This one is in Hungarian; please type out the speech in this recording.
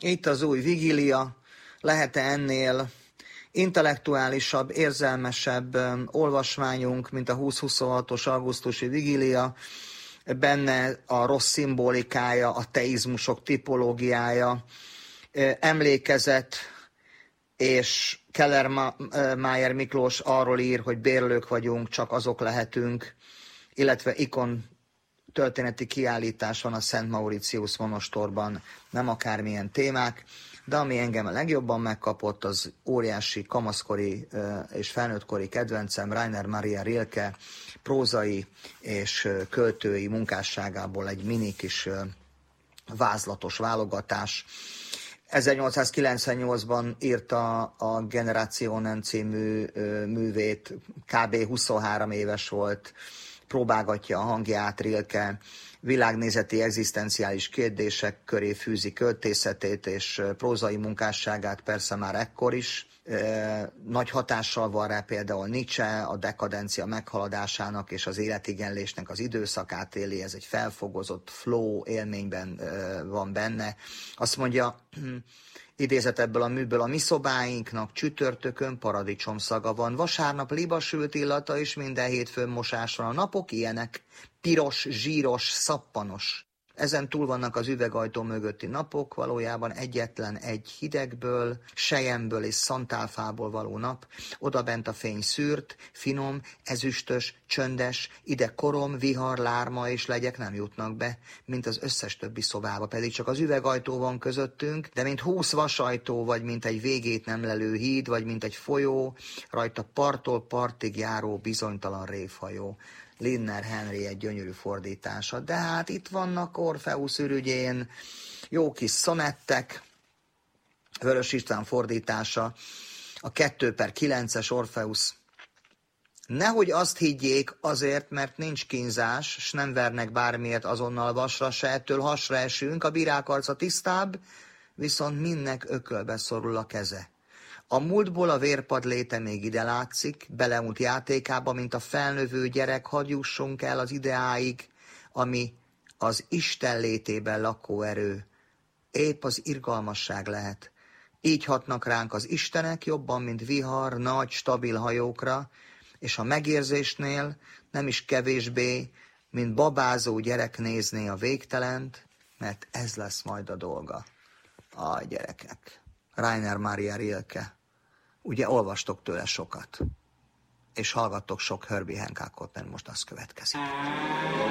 Itt az új vigília, lehet-e ennél intellektuálisabb, érzelmesebb olvasmányunk, mint a 20-26-os augusztusi vigília, benne a rossz szimbolikája, a teizmusok tipológiája, emlékezet, és Kellermeyer Miklós arról ír, hogy bérlők vagyunk, csak azok lehetünk, illetve ikon történeti kiállítás van a Szent Mauritius monostorban, nem akármilyen témák, de ami engem a legjobban megkapott, az óriási kamaszkori és felnőttkori kedvencem Rainer Maria Rilke prózai és költői munkásságából egy mini kis vázlatos válogatás. 1898-ban írta a Generationen című művét, kb. 23 éves volt, próbálgatja a hangját Rilke, világnézeti egzisztenciális kérdések köré fűzi költészetét és prózai munkásságát persze már ekkor is. Nagy hatással van rá például Nietzsche, a dekadencia meghaladásának és az életigenlésnek az időszakát éli, ez egy felfogozott flow élményben van benne. Azt mondja, idézet ebből a műből: a mi szobáinknak csütörtökön paradicsom szaga van, vasárnap libasült illata, és minden hétfőn mosás van. A napok ilyenek, piros, zsíros, szappanos. Ezen túl vannak az üvegajtó mögötti napok, valójában egyetlen egy hidegből, selyemből és szantálfából való nap. Odabent a fény szűrt, finom, ezüstös, csöndes, ide korom, vihar, lárma és legyek nem jutnak be, mint az összes többi szobába, pedig csak az üvegajtó van közöttünk, de mint 20 vasajtó, vagy mint egy végét nem lelő híd, vagy mint egy folyó, rajta parttól partig járó bizonytalan révhajó. Linner Henry egy gyönyörű fordítása, de hát itt vannak Orpheus ürügyén, jó kis szonettek, Vörös István fordítása, a 2/9-es Orpheus. Nehogy azt higgyék, azért, mert nincs kínzás, s nem vernek bármiért azonnal vasra, se ettől hasra esünk, a bírák arca tisztább, viszont mindnek ökölbe szorul a keze. A múltból a vérpad léte még ide látszik, beleúnt játékába, mint a felnövő gyerek, hadd jussunk el az ideáig, ami az Isten létében lakó erő. Épp az irgalmasság lehet. Így hatnak ránk az istenek jobban, mint vihar, nagy, stabil hajókra, és a megérzésnél nem is kevésbé, mint babázó gyerek nézné a végtelent, mert ez lesz majd a dolga. A gyerekek. Rainer Maria Rilke. Ugye olvastok tőle sokat, és hallgattok sok Herbie Hancockot, mert most az következik.